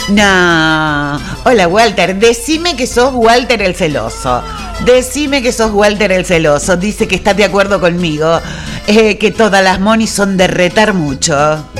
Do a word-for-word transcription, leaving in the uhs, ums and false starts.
No. Hola, Walter. Decime que sos Walter el celoso. Decime que sos Walter el celoso. Dice que estás de acuerdo conmigo. Eh, que todas las monis son de retar mucho.